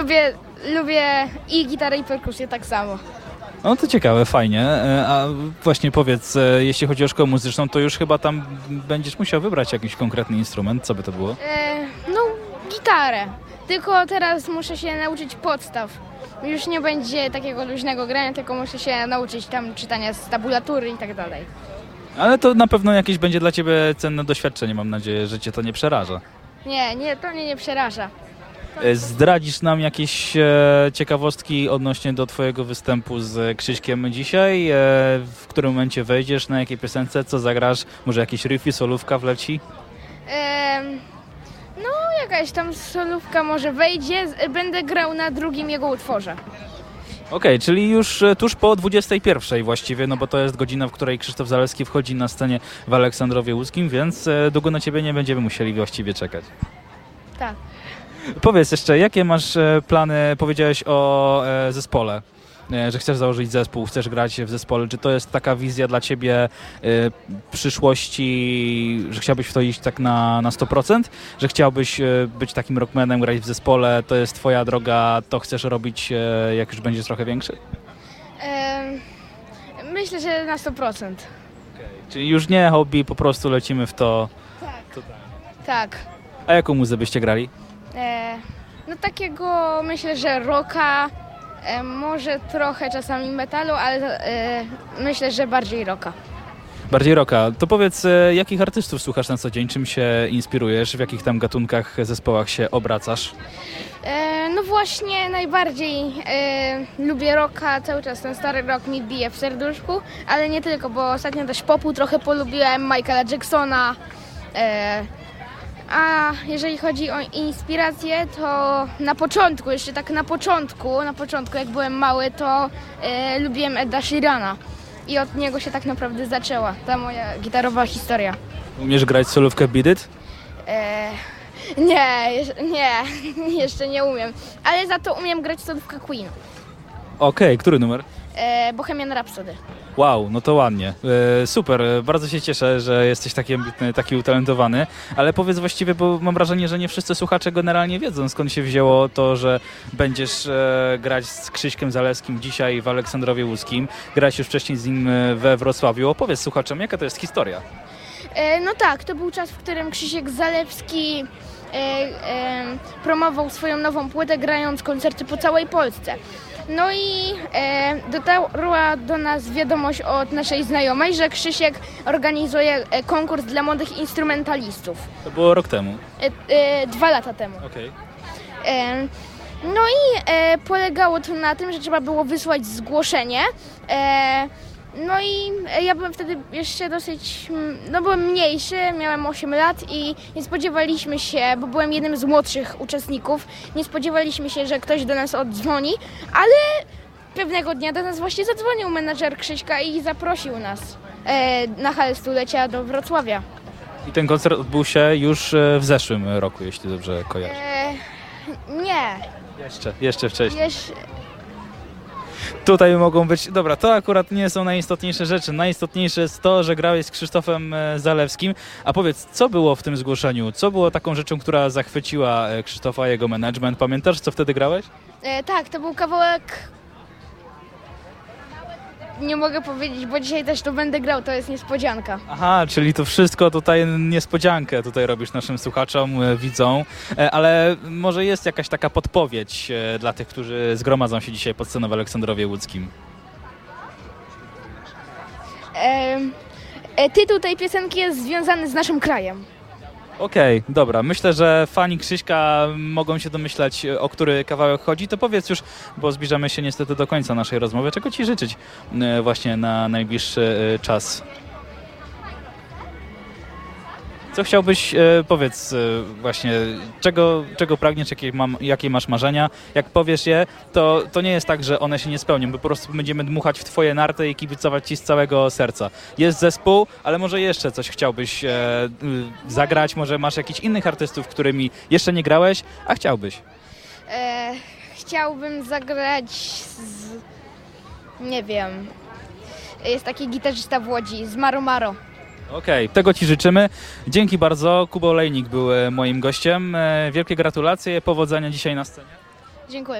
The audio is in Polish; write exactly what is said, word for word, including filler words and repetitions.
Lubię, lubię i gitarę, i perkusję tak samo. No to ciekawe, fajnie. A właśnie powiedz, jeśli chodzi o szkołę muzyczną, to już chyba tam będziesz musiał wybrać jakiś konkretny instrument. Co by to było? E, no, gitarę. Tylko teraz muszę się nauczyć podstaw. Już nie będzie takiego luźnego grania, tylko muszę się nauczyć tam czytania z tabulatury i tak dalej. Ale to na pewno jakieś będzie dla ciebie cenne doświadczenie. Mam nadzieję, że cię to nie przeraża. Nie, nie, to mnie nie przeraża. Zdradzisz nam jakieś e, ciekawostki odnośnie do twojego występu z Krzyśkiem dzisiaj? E, w którym momencie wejdziesz, na jakiej piosence, co zagrasz? Może jakieś riffy, solówka wleci? E, no, jakaś tam solówka może wejdzie. Będę grał na drugim jego utworze. Okej, okay, czyli już e, tuż po dwudziestej pierwszej właściwie, no bo to jest godzina, w której Krzysztof Zalewski wchodzi na scenie w Aleksandrowie Łódzkim, więc e, długo na ciebie nie będziemy musieli właściwie czekać. Tak. Powiedz jeszcze, jakie masz plany, powiedziałeś o e, zespole, e, że chcesz założyć zespół, chcesz grać w zespole. Czy to jest taka wizja dla ciebie e, przyszłości, że chciałbyś w to iść tak na, na sto procent? Że chciałbyś e, być takim rockmanem, grać w zespole, to jest twoja droga, to chcesz robić, e, jak już będziesz trochę większy? E, myślę, że na sto procent. Okay. Czyli już nie hobby, po prostu lecimy w to. Tak. Totalnie. Tak. A jaką muzę byście grali? E, no takiego myślę, że rocka, e, może trochę czasami metalu, ale e, myślę, że bardziej rocka. Bardziej rocka. To powiedz, e, jakich artystów słuchasz na co dzień? Czym się inspirujesz? W jakich tam gatunkach, zespołach się obracasz? E, no właśnie najbardziej e, lubię rocka, cały czas ten stary rock mi bije w serduszku, ale nie tylko, bo ostatnio też popu trochę polubiłem, Michaela Jacksona. E, A jeżeli chodzi o inspirację, to na początku, jeszcze tak na początku, na początku jak byłem mały, to e, lubiłem Eda Sheerana i od niego się tak naprawdę zaczęła ta moja gitarowa historia. Umiesz grać solówkę Beat It? E, nie, jeszcze, nie, jeszcze nie umiem, ale za to umiem grać solówkę Queen. Okej, okay, który numer? E, Bohemian Rhapsody. Wow, no to ładnie. E, super, bardzo się cieszę, że jesteś taki ambitny, taki utalentowany, ale powiedz właściwie, bo mam wrażenie, że nie wszyscy słuchacze generalnie wiedzą, skąd się wzięło to, że będziesz e, grać z Krzyśkiem Zalewskim dzisiaj w Aleksandrowie Łódzkim, grać już wcześniej z nim we Wrocławiu. Opowiedz słuchaczom, jaka to jest historia? E, no tak, to był czas, w którym Krzysiek Zalewski e, e, promował swoją nową płytę, grając koncerty po całej Polsce. No i e, dotarła do nas wiadomość od naszej znajomej, że Krzysiek organizuje e, konkurs dla młodych instrumentalistów. To było rok temu. E, e, dwa lata temu. Okay. E, no i e, polegało to na tym, że trzeba było wysłać zgłoszenie. E, no i ja byłem wtedy jeszcze dosyć, no byłem mniejszy, miałem osiem lat i nie spodziewaliśmy się, bo byłem jednym z młodszych uczestników, nie spodziewaliśmy się, że ktoś do nas oddzwoni, ale pewnego dnia do nas właśnie zadzwonił menadżer Krzyśka i zaprosił nas e, na halę stulecia do Wrocławia. I ten koncert odbył się już w zeszłym roku, jeśli dobrze kojarzę. E, nie. Jeszcze, jeszcze wcześniej. Jeszcze... Tutaj mogą być... Dobra, to akurat nie są najistotniejsze rzeczy. Najistotniejsze jest to, że grałeś z Krzysztofem Zalewskim. A powiedz, co było w tym zgłoszeniu? Co było taką rzeczą, która zachwyciła Krzysztofa, jego management? Pamiętasz, co wtedy grałeś? E, tak, to był kawałek... Nie mogę powiedzieć, bo dzisiaj też to będę grał, to jest niespodzianka. Aha, czyli to wszystko tutaj niespodziankę tutaj robisz naszym słuchaczom, widzom, ale może jest jakaś taka podpowiedź dla tych, którzy zgromadzą się dzisiaj pod sceną w Aleksandrowie Łódzkim? E, e, tytuł tej piosenki jest związany z naszym krajem. Okej, okay, dobra. Myślę, że fani Krzyśka mogą się domyślać, o który kawałek chodzi. To powiedz już, bo zbliżamy się niestety do końca naszej rozmowy. Czego ci życzyć właśnie na najbliższy czas? Co chciałbyś, powiedz właśnie, czego, czego pragniesz, jakie, mam, jakie masz marzenia? Jak powiesz je, to, to nie jest tak, że one się nie spełnią, bo po prostu będziemy dmuchać w twoje narty i kibicować ci z całego serca. Jest zespół, ale może jeszcze coś chciałbyś e, zagrać, może masz jakichś innych artystów, którymi jeszcze nie grałeś, a chciałbyś? E, chciałbym zagrać z... nie wiem, jest taki gitarzysta w Łodzi, z Maro Maro. Okej, okay, tego ci życzymy. Dzięki bardzo. Kuba Olejnik był moim gościem. Wielkie gratulacje, powodzenia dzisiaj na scenie. Dziękuję.